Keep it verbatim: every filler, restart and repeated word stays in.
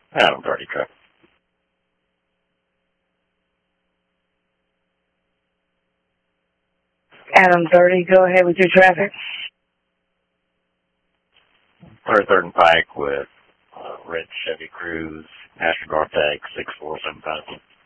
Adam thirty truck. Adam thirty, go ahead with your traffic. thirty-third and Pike with uh, red Chevy Cruze, Asher North Tag six four seven five.